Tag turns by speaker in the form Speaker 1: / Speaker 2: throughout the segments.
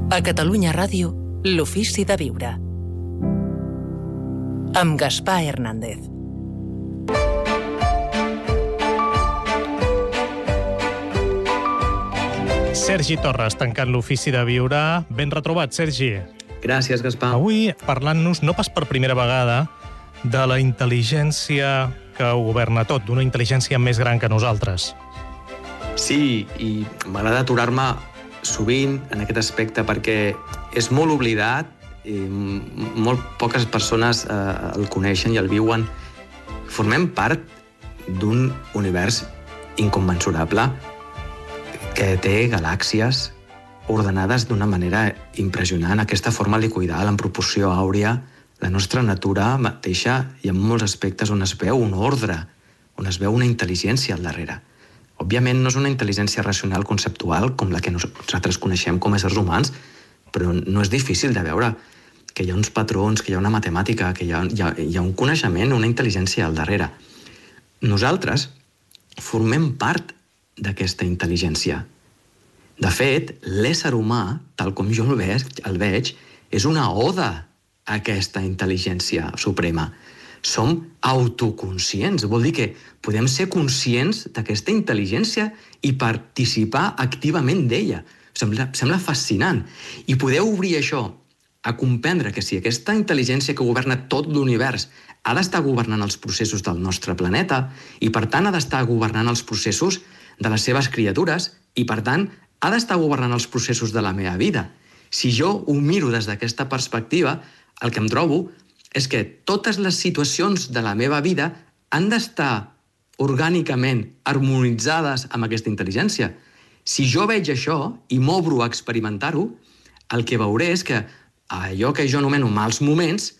Speaker 1: A Catalunya Ràdio, l'ofici de viure. Amb Gaspar Hernández.
Speaker 2: Sergi Torres, tancant l'ofici de viure. Ben retrobat, Sergi.
Speaker 3: Gràcies, Gaspar.
Speaker 2: Avui parlant-nos, no pas per primera vegada, de la intel·ligència que ho governa tot, d'una intel·ligència més gran que nosaltres.
Speaker 3: Sí, i m'agrada aturar-me sovint en aquest aspecte perquè és molt oblidat i molt poques persones el coneixen i el viuen. Formem part d'un univers incommensurable que té galàxies ordenades d'una manera impressionant. Aquesta forma helicoïdal, en proporció àurea, la nostra natura mateixa, i en molts aspectes on es veu un ordre, on es veu una intel·ligència al darrere. Òbviament no és una intel·ligència racional conceptual com la que nosaltres coneixem com a éssers humans, però no és difícil de veure que hi ha uns patrons, que hi ha una matemàtica, que hi ha un coneixement, una intel·ligència al darrere. Nosaltres formem part d'aquesta intel·ligència. De fet, l'ésser humà, tal com jo el veig, és una oda a aquesta intel·ligència suprema. Som autoconscients, vol dir que podem ser conscients d'aquesta intel·ligència i participar activament d'ella. Sembla fascinant. I podeu obrir això a comprendre que si aquesta intel·ligència que governa tot l'univers ha d'estar governant els processos del nostre planeta i, per tant, ha d'estar governant els processos de les seves criatures i, per tant, ha d'estar governant els processos de la meva vida. Si jo ho miro des d'aquesta perspectiva, el que em trobo és que totes les situacions de la meva vida han d'estar orgànicament harmonitzades amb aquesta intel·ligència. Si jo veig això i m'obro a experimentar-ho, el que veuré és que allò que jo anomeno mals moments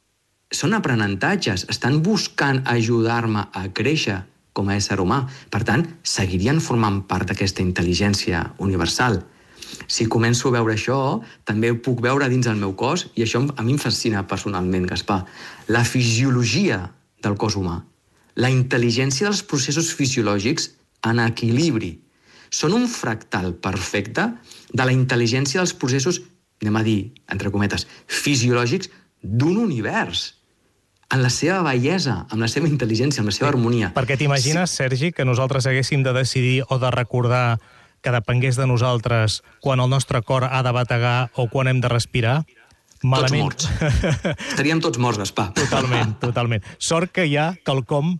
Speaker 3: són aprenentatges, estan buscant ajudar-me a créixer com a ésser humà. Per tant, seguirien formant part d'aquesta intel·ligència universal. Si començo a veure això, també ho puc veure dins el meu cos, i això a mi em fascina personalment, Gaspar. La fisiologia del cos humà, la intel·ligència dels processos fisiològics en equilibri, són un fractal perfecte de la intel·ligència dels processos, anem a dir, entre cometes, fisiològics d'un univers, en la seva bellesa, amb la seva intel·ligència, amb la seva harmonia.
Speaker 2: Perquè t'imagines, Sergi, que nosaltres haguéssim de decidir o de recordar que depengués de nosaltres quan el nostre cor ha de bategar o quan hem de respirar? Malament.
Speaker 3: Tots morts. Estaríem tots morts, Gaspar.
Speaker 2: Totalment. Sort que hi ha quelcom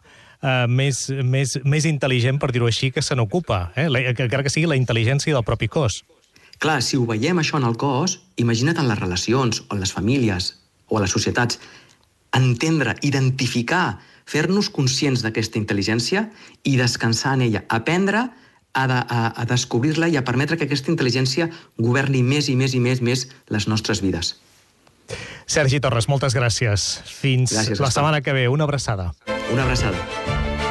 Speaker 2: més intel·ligent, per dir-ho així, que se n'ocupa, encara que sigui la intel·ligència del propi cos.
Speaker 3: Clar, si ho veiem això en el cos, imagina't en les relacions, o en les famílies, o a les societats, entendre, identificar, fer-nos conscients d'aquesta intel·ligència i descansar en ella, aprendre a descobrir-la i a permetre que aquesta intel·ligència governi més i més les nostres vides.
Speaker 2: Sergi Torres, moltes gràcies. Fins la setmana que ve. Una abraçada.
Speaker 3: Una abraçada.